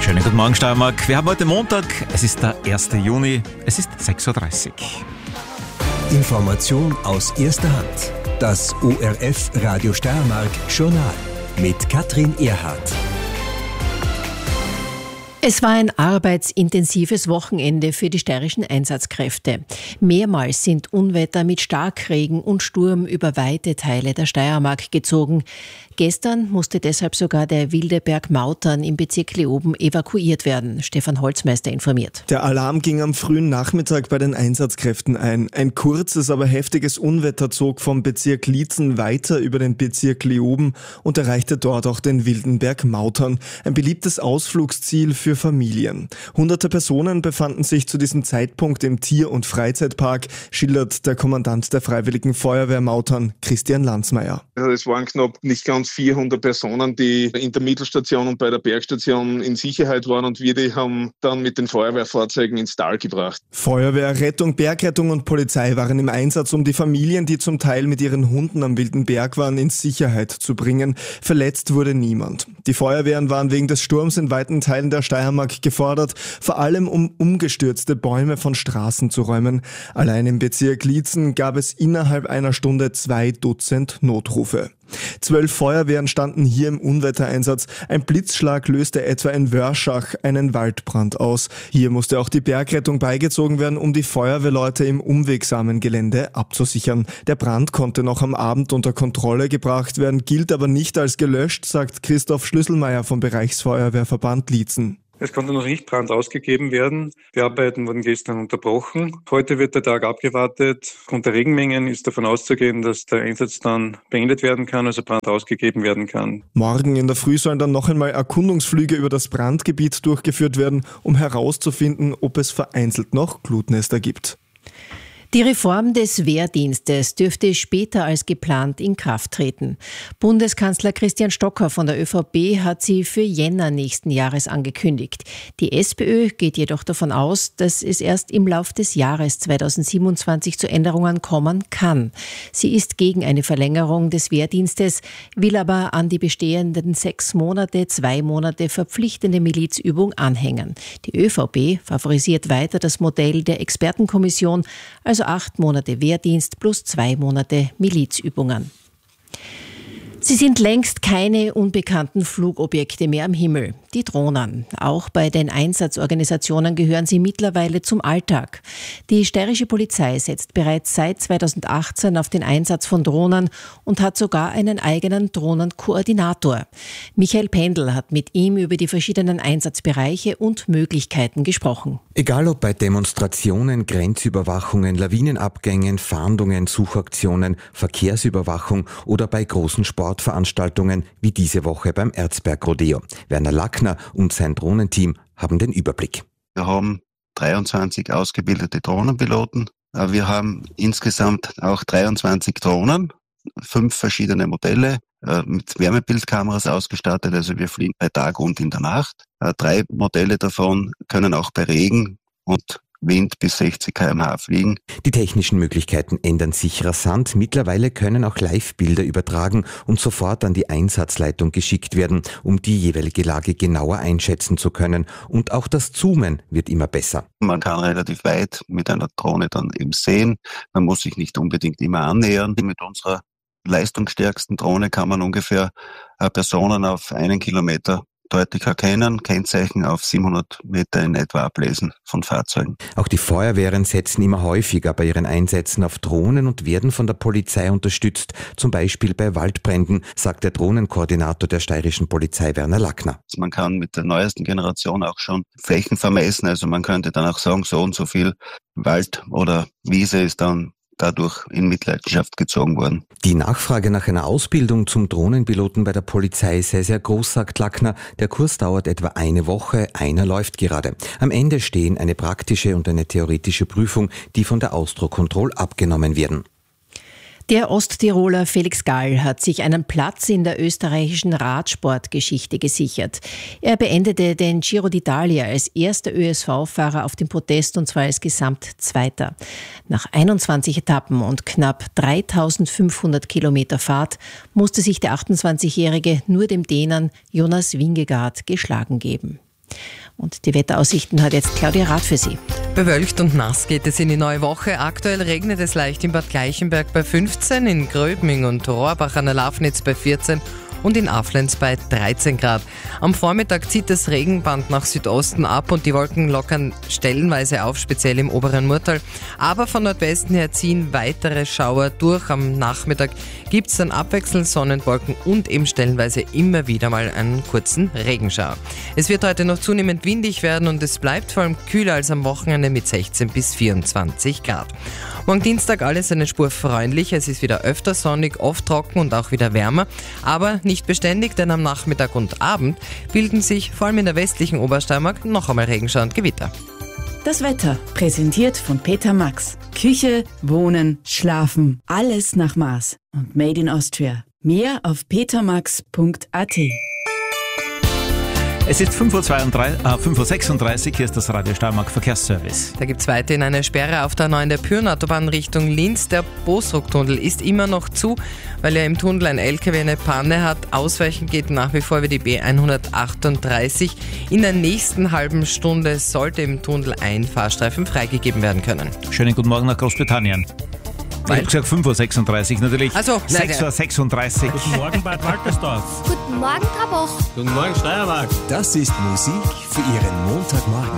Schönen guten Morgen, Steiermark. Wir haben heute Montag, es ist der 1. Juni, es ist 6.30 Uhr. Information aus erster Hand. Das ORF Radio Steiermark Journal mit Katrin Erhardt. Es war ein arbeitsintensives Wochenende für die steirischen Einsatzkräfte. Mehrmals sind Unwetter mit Starkregen und Sturm über weite Teile der Steiermark gezogen. Gestern musste deshalb sogar der Wildeberg Mautern im Bezirk Leoben evakuiert werden. Stefan Holzmeister informiert. Der Alarm ging am frühen Nachmittag bei den Einsatzkräften ein. Ein kurzes, aber heftiges Unwetter zog vom Bezirk Liezen weiter über den Bezirk Leoben und erreichte dort auch den Wildenberg Mautern. Ein beliebtes Ausflugsziel für Familien. Hunderte Personen befanden sich zu diesem Zeitpunkt im Tier- und Freizeitpark, schildert der Kommandant der Freiwilligen Feuerwehr Mautern, Christian Landsmeier. Also es waren knapp nicht ganz 400 Personen, die in der Mittelstation und bei der Bergstation in Sicherheit waren, und wir die haben dann mit den Feuerwehrfahrzeugen ins Tal gebracht. Feuerwehr, Rettung, Bergrettung und Polizei waren im Einsatz, um die Familien, die zum Teil mit ihren Hunden am Wilden Berg waren, in Sicherheit zu bringen. Verletzt wurde niemand. Die Feuerwehren waren wegen des Sturms in weiten Teilen der Steiermark gefordert, vor allem um umgestürzte Bäume von Straßen zu räumen. Allein im Bezirk Liezen gab es innerhalb einer Stunde 2 Dutzend Notrufe. 12 Feuerwehren standen hier im Unwettereinsatz. Ein Blitzschlag löste etwa in Wörschach einen Waldbrand aus. Hier musste auch die Bergrettung beigezogen werden, um die Feuerwehrleute im unwegsamen Gelände abzusichern. Der Brand konnte noch am Abend unter Kontrolle gebracht werden, gilt aber nicht als gelöscht, sagt Christoph Schlüsselmeier vom Bereichsfeuerwehrverband Liezen. Es konnte noch nicht Brand ausgegeben werden. Die Arbeiten wurden gestern unterbrochen. Heute wird der Tag abgewartet. Aufgrund der Regenmengen ist davon auszugehen, dass der Einsatz dann beendet werden kann, also Brand ausgegeben werden kann. Morgen in der Früh sollen dann noch einmal Erkundungsflüge über das Brandgebiet durchgeführt werden, um herauszufinden, ob es vereinzelt noch Glutnester gibt. Die Reform des Wehrdienstes dürfte später als geplant in Kraft treten. Bundeskanzler Christian Stocker von der ÖVP hat sie für Jänner nächsten Jahres angekündigt. Die SPÖ geht jedoch davon aus, dass es erst im Lauf des Jahres 2027 zu Änderungen kommen kann. Sie ist gegen eine Verlängerung des Wehrdienstes, will aber an die bestehenden 6 Monate, 2 Monate verpflichtende Milizübung anhängen. Die ÖVP favorisiert weiter das Modell der Expertenkommission, also 8 Monate Wehrdienst plus 2 Monate Milizübungen. Sie sind längst keine unbekannten Flugobjekte mehr am Himmel, die Drohnen. Auch bei den Einsatzorganisationen gehören sie mittlerweile zum Alltag. Die steirische Polizei setzt bereits seit 2018 auf den Einsatz von Drohnen und hat sogar einen eigenen Drohnenkoordinator. Michael Pendl hat mit ihm über die verschiedenen Einsatzbereiche und Möglichkeiten gesprochen. Egal ob bei Demonstrationen, Grenzüberwachungen, Lawinenabgängen, Fahndungen, Suchaktionen, Verkehrsüberwachung oder bei großen Sportveranstaltungen wie diese Woche beim Erzberg-Rodeo. Werner Lackner und sein Drohnenteam haben den Überblick. Wir haben 23 ausgebildete Drohnenpiloten. Wir haben insgesamt auch 23 Drohnen, 5 verschiedene Modelle mit Wärmebildkameras ausgestattet. Also wir fliegen bei Tag und in der Nacht. 3 Modelle davon können auch bei Regen und Wind bis 60 km/h fliegen. Die technischen Möglichkeiten ändern sich rasant. Mittlerweile können auch Live-Bilder übertragen und sofort an die Einsatzleitung geschickt werden, um die jeweilige Lage genauer einschätzen zu können. Und auch das Zoomen wird immer besser. Man kann relativ weit mit einer Drohne dann eben sehen. Man muss sich nicht unbedingt immer annähern. Mit unserer leistungsstärksten Drohne kann man ungefähr Personen auf 1 Kilometer deutlich erkennen, Kennzeichen auf 700 Meter in etwa ablesen von Fahrzeugen. Auch die Feuerwehren setzen immer häufiger bei ihren Einsätzen auf Drohnen und werden von der Polizei unterstützt, zum Beispiel bei Waldbränden, sagt der Drohnenkoordinator der steirischen Polizei Werner Lackner. Man kann mit der neuesten Generation auch schon Flächen vermessen, also man könnte dann auch sagen, so und so viel Wald oder Wiese ist dann dadurch in Mitleidenschaft gezogen worden. Die Nachfrage nach einer Ausbildung zum Drohnenpiloten bei der Polizei sei sehr groß, sagt Lackner. Der Kurs dauert etwa 1 Woche, einer läuft gerade. Am Ende stehen eine praktische und eine theoretische Prüfung, die von der Austro-Control abgenommen werden. Der Osttiroler Felix Gall hat sich einen Platz in der österreichischen Radsportgeschichte gesichert. Er beendete den Giro d'Italia als erster ÖSV-Fahrer auf dem Podest und zwar als Gesamtzweiter. Nach 21 Etappen und knapp 3500 Kilometer Fahrt musste sich der 28-Jährige nur dem Dänen Jonas Vingegaard geschlagen geben. Und die Wetteraussichten hat jetzt Claudia Rath für Sie. Bewölkt und nass geht es in die neue Woche. Aktuell regnet es leicht in Bad Gleichenberg bei 15, in Gröbming und Rohrbach an der Lafnitz bei 14 und in Aflenz bei 13 Grad. Am Vormittag zieht das Regenband nach Südosten ab und die Wolken lockern stellenweise auf, speziell im oberen Murtal. Aber von Nordwesten her ziehen weitere Schauer durch. Am Nachmittag gibt es dann abwechselnd Sonnenwolken und eben stellenweise immer wieder mal einen kurzen Regenschauer. Es wird heute noch zunehmend windig werden und es bleibt vor allem kühler als am Wochenende mit 16 bis 24 Grad. Morgen Dienstag alles eine Spur freundlicher. Es ist wieder öfter sonnig, oft trocken und auch wieder wärmer. Aber nicht beständig, denn am Nachmittag und Abend bilden sich vor allem in der westlichen Obersteiermark noch einmal Regenschauer und Gewitter. Das Wetter, präsentiert von Peter Max. Küche, Wohnen, Schlafen, alles nach Maß. Und made in Austria. Mehr auf petermax.at. Es ist 5:36 Uhr, hier ist das Radio Steiermark Verkehrsservice. Da gibt es weiterhin eine Sperre auf der A9 der Pyrnenautobahn Richtung Linz. Der Bosruck-Tunnel ist immer noch zu, weil im Tunnel ein LKW eine Panne hat. Ausweichen geht nach wie vor über die B138. In der nächsten halben Stunde sollte im Tunnel ein Fahrstreifen freigegeben werden können. Schönen guten Morgen nach Großbritannien. Ich habe gesagt 5:36 Uhr natürlich. Also 6:36 Uhr. Guten Morgen Bad Waltersdorf. Guten Morgen Trabach. Guten Morgen Steiermark. Das ist Musik für Ihren Montagmorgen.